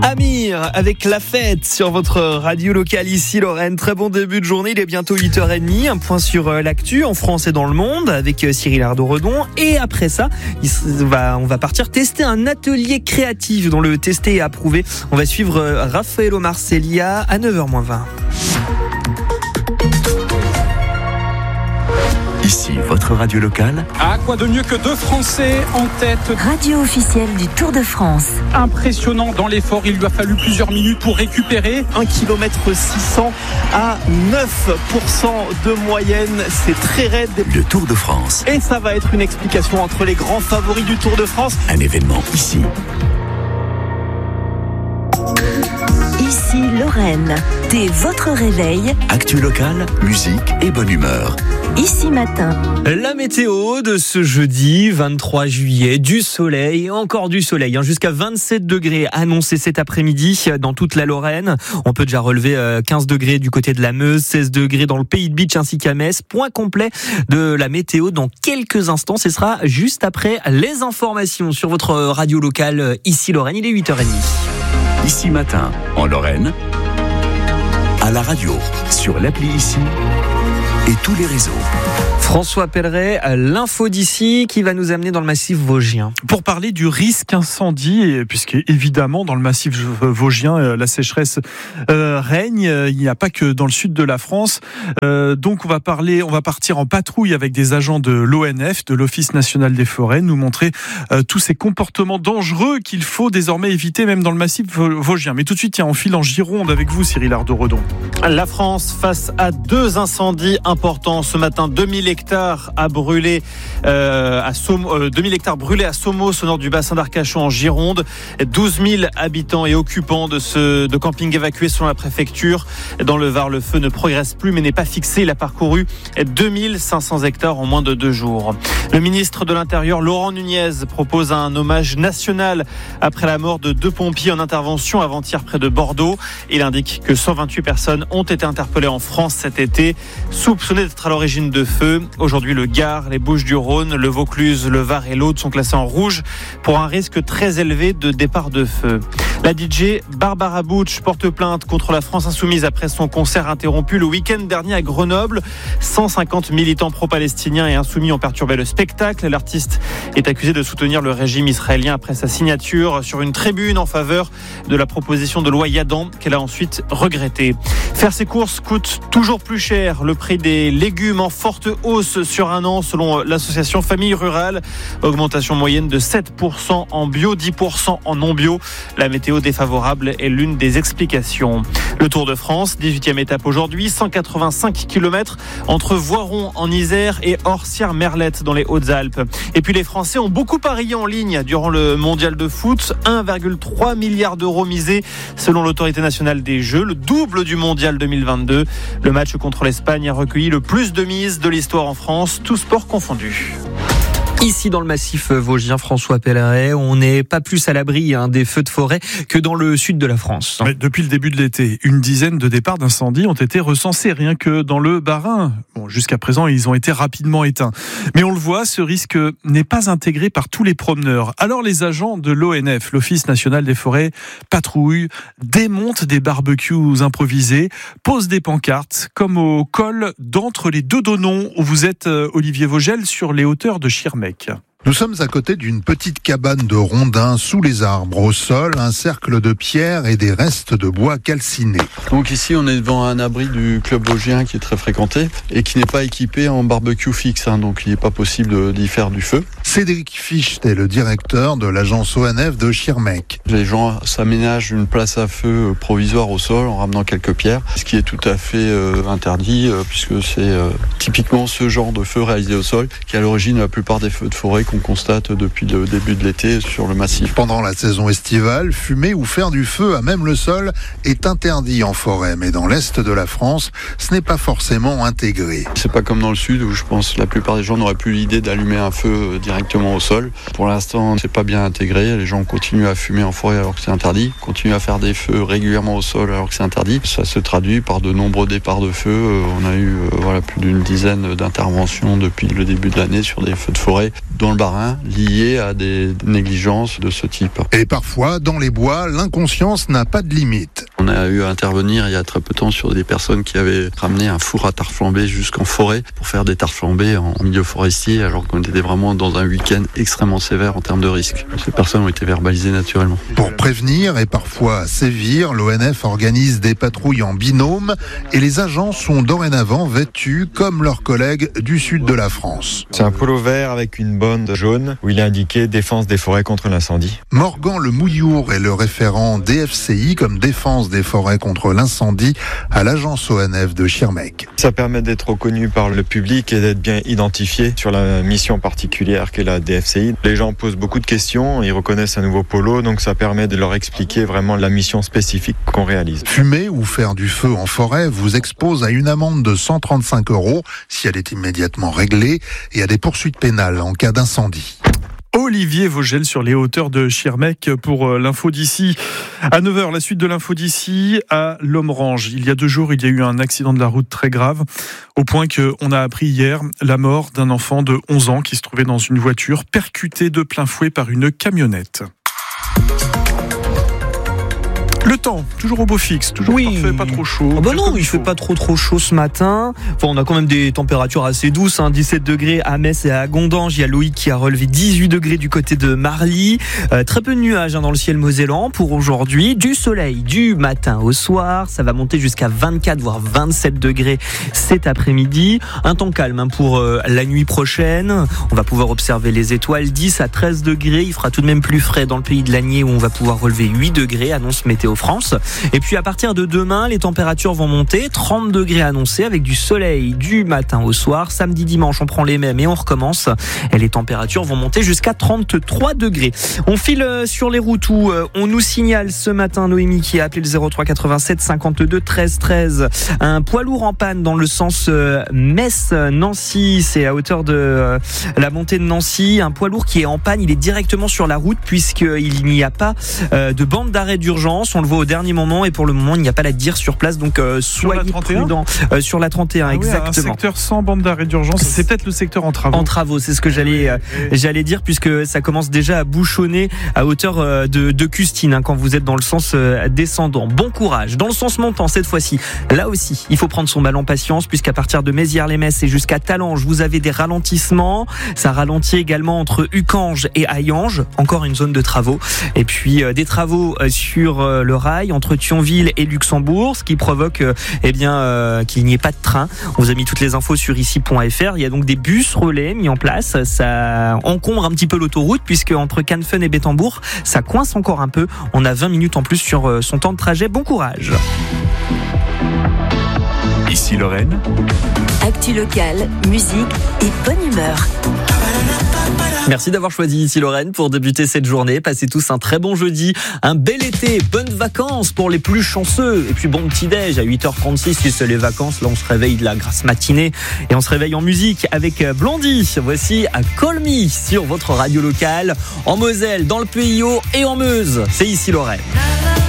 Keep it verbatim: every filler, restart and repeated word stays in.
Amir avec la fête sur votre radio locale ici Lorraine. Très bon début de journée, il est bientôt huit heures trente. Un point sur l'actu en France et dans le monde avec Cyril Ardo-Redon. Et après ça, on va partir tester un atelier créatif dont le testé est approuvé. On va suivre Raffaello Marcellia à neuf heures moins vingt. Ici, votre radio locale. Ah, quoi de mieux que deux Français en tête. Radio officielle du Tour de France. Impressionnant dans l'effort, il lui a fallu plusieurs minutes pour récupérer. un kilomètre six cents à neuf pour cent de moyenne, c'est très raide. Le Tour de France. Et ça va être une explication entre les grands favoris du Tour de France. Un événement ici. Ici Lorraine, dès votre réveil. Actu locale, musique et bonne humeur. Ici matin. La météo de ce jeudi vingt-trois juillet, du soleil, encore du soleil, hein, jusqu'à vingt-sept degrés annoncés cet après-midi dans toute la Lorraine. On peut déjà relever quinze degrés du côté de la Meuse, seize degrés dans le Pays de Bitche ainsi qu'à Metz. Point complet de la météo dans quelques instants. Ce sera juste après les informations sur votre radio locale ici Lorraine. Il est huit heures trente. Ici matin, en Lorraine, à la radio, sur l'appli Ici et tous les réseaux. François Pelleret, l'info d'ici qui va nous amener dans le massif vosgien. Pour parler du risque incendie, puisque évidemment dans le massif vosgien, la sécheresse euh, règne. Il n'y a pas que dans le sud de la France. Euh, donc on va parler, on va partir en patrouille avec des agents de l'O N F, de l'Office national des forêts, nous montrer euh, tous ces comportements dangereux qu'il faut désormais éviter, même dans le massif vosgien. Mais tout de suite, tiens, on file en Gironde avec vous, Cyril Ardo-Redon. La France face à deux incendies importants ce matin. deux mille hectares à brûler euh, à Som- euh, deux mille hectares brûlés à Somos au nord du bassin d'Arcachon en Gironde. douze mille habitants et occupants de ce de camping évacués selon la préfecture. Dans le Var, le feu ne progresse plus mais n'est pas fixé. Il a parcouru deux mille cinq cents hectares en moins de deux jours. Le ministre de l'Intérieur, Laurent Nunez, propose un hommage national après la mort de deux pompiers en intervention avant-hier près de Bordeaux. Il indique que cent vingt-huit personnes ont été interpellées en France cet été, soupçonnées d'être à l'origine de feux. Aujourd'hui, le Gard, les Bouches-du-Rhône, le Vaucluse, le Var et l'Aude sont classés en rouge pour un risque très élevé de départ de feu. La D J Barbara Butch porte plainte contre la France Insoumise après son concert interrompu le week-end dernier à Grenoble. cent cinquante militants pro-palestiniens et insoumis ont perturbé le spectacle. L'artiste est accusé de soutenir le régime israélien après sa signature sur une tribune en faveur de la proposition de loi Yadan qu'elle a ensuite regrettée. Faire ses courses coûte toujours plus cher. Le prix des légumes en forte hausse sur un an selon l'association Famille Rurale. Augmentation moyenne de sept pour cent en bio, dix pour cent en non bio. La météo défavorable est l'une des explications. Le Tour de France, dix-huitième étape aujourd'hui, cent quatre-vingt-cinq kilomètres entre Voiron en Isère et Orsières-Merlette dans les Hautes-Alpes. Et puis les Français ont beaucoup parié en ligne durant le mondial de foot. un virgule trois milliard d'euros misés selon l'autorité nationale des Jeux, le double du mondial deux mille vingt-deux. Le match contre l'Espagne a recueilli le plus de mises de l'histoire en France, tous sports confondus. Ici dans le massif vosgien, François Pelleret, on n'est pas plus à l'abri hein, des feux de forêt que dans le sud de la France. Mais depuis le début de l'été, une dizaine de départs d'incendies ont été recensés rien que dans le Bas-Rhin. Bon, jusqu'à présent, ils ont été rapidement éteints. Mais on le voit, ce risque n'est pas intégré par tous les promeneurs. Alors les agents de l'O N F, l'Office national des forêts, patrouillent, démontent des barbecues improvisés, posent des pancartes, comme au col d'entre les deux Donnons où vous êtes, Olivier Vogel, sur les hauteurs de Schirmeck. Nous sommes à côté d'une petite cabane de rondins sous les arbres. Au sol, un cercle de pierres et des restes de bois calcinés. Donc ici, on est devant un abri du club vosgien qui est très fréquenté et qui n'est pas équipé en barbecue fixe. Hein, donc il n'est pas possible d'y faire du feu. Cédric Ficht est le directeur de l'agence O N F de Schirmeck. Les gens s'aménagent une place à feu provisoire au sol en ramenant quelques pierres, ce qui est tout à fait euh, interdit euh, puisque c'est euh, typiquement ce genre de feu réalisé au sol qui est à l'origine de la plupart des feux de forêt qu'on constate depuis le début de l'été sur le massif. Pendant la saison estivale, fumer ou faire du feu à même le sol est interdit en forêt, mais dans l'est de la France, ce n'est pas forcément intégré. C'est pas comme dans le sud où je pense que la plupart des gens n'auraient plus l'idée d'allumer un feu directement au sol. Pour l'instant, c'est pas bien intégré. Les gens continuent à fumer en forêt alors que c'est interdit, continuent à faire des feux régulièrement au sol alors que c'est interdit. Ça se traduit par de nombreux départs de feu. On a eu euh, voilà, plus d'une dizaine d'interventions depuis le début de l'année sur des feux de forêt dans le Bas-Rhin liées à des négligences de ce type. Et parfois, dans les bois, l'inconscience n'a pas de limite. On a eu à intervenir il y a très peu de temps sur des personnes qui avaient ramené un four à tarte flambée jusqu'en forêt pour faire des tartes flambées en milieu forestier, alors qu'on était vraiment dans un week-end extrêmement sévère en termes de risque. Ces personnes ont été verbalisées naturellement. Pour prévenir et parfois sévir, l'O N F organise des patrouilles en binôme et les agents sont dorénavant vêtus comme leurs collègues du sud de la France. C'est un polo vert avec une bande jaune où il est indiqué défense des forêts contre l'incendie. Morgan Le Mouillour est le référent D F C I comme défense des forêts contre l'incendie à l'agence O N F de Schirmeck. Ça permet d'être reconnu par le public et d'être bien identifié sur la mission particulière qu'est la D F C I. Les gens posent beaucoup de questions, ils reconnaissent un nouveau polo, donc ça permet de leur expliquer vraiment la mission spécifique qu'on réalise. Fumer ou faire du feu en forêt vous expose à une amende de cent trente-cinq euros si elle est immédiatement réglée et à des poursuites pénales en cas d'incendie. Olivier Vogel sur les hauteurs de Schirmeck pour l'info d'ici. À neuf heures, la suite de l'info d'ici à Lomrange. Il y a deux jours, il y a eu un accident de la route très grave, au point qu'on a appris hier la mort d'un enfant de onze ans qui se trouvait dans une voiture percutée de plein fouet par une camionnette. Le temps, toujours au beau fixe, toujours oui. parfait, pas trop chaud. Oh bah non, il fait pas trop trop chaud ce matin. Enfin, on a quand même des températures assez douces, hein, dix-sept degrés à Metz et à Gondange. Il y a Loïc qui a relevé dix-huit degrés du côté de Marly. Euh, très peu de nuages hein, dans le ciel mosellan pour aujourd'hui. Du soleil du matin au soir. Ça va monter jusqu'à vingt-quatre voire vingt-sept degrés cet après-midi. Un temps calme hein, pour euh, la nuit prochaine. On va pouvoir observer les étoiles. dix à treize degrés. Il fera tout de même plus frais dans le pays de l'Agnier où on va pouvoir relever huit degrés. Annonce météo France. Et puis à partir de demain, les températures vont monter, trente degrés annoncés avec du soleil du matin au soir. Samedi, dimanche, on prend les mêmes et on recommence. Et les températures vont monter jusqu'à trente-trois degrés. On file sur les routes où on nous signale ce matin, Noémie qui a appelé le zéro trois quatre-vingt-sept cinquante-deux treize treize, un poids lourd en panne dans le sens Metz-Nancy. C'est à hauteur de la montée de Nancy. Un poids lourd qui est en panne, il est directement sur la route puisqu'il n'y a pas de bande d'arrêt d'urgence. On le voit au dernier moment et pour le moment il n'y a pas la D I R sur place, donc euh, soyez prudents euh, sur la trente et un. Ah oui, exactement. Un secteur sans bande d'arrêt d'urgence, c'est peut-être le secteur en travaux. En travaux, c'est ce que j'allais euh, j'allais dire puisque ça commence déjà à bouchonner à hauteur euh, de, de Custine hein, quand vous êtes dans le sens euh, descendant. Bon courage. Dans le sens montant cette fois-ci, là aussi il faut prendre son mal en patience puisqu'à partir de Mézières-les-Messes et jusqu'à Talange vous avez des ralentissements. Ça ralentit également entre Ucange et Hayange, encore une zone de travaux. Et puis euh, des travaux euh, sur euh, le rail entre Thionville et Luxembourg, ce qui provoque euh, eh bien euh, qu'il n'y ait pas de train. On vous a mis toutes les infos sur ici point f r. Il y a donc des bus relais mis en place. Ça encombre un petit peu l'autoroute puisque entre Canfin et Bettembourg, ça coince encore un peu. On a vingt minutes en plus sur euh, son temps de trajet. Bon courage. Ici Lorraine. Actu locale, musique et bonne humeur. Merci d'avoir choisi Ici Lorraine pour débuter cette journée. Passez tous un très bon jeudi, un bel été, bonnes vacances pour les plus chanceux. Et puis bon petit déj à huit heures trente-six si c'est les vacances. Là on se réveille de la grasse matinée et on se réveille en musique avec Blondie. Voici à Call Me sur votre radio locale en Moselle, dans le P I O et en Meuse. C'est Ici Lorraine.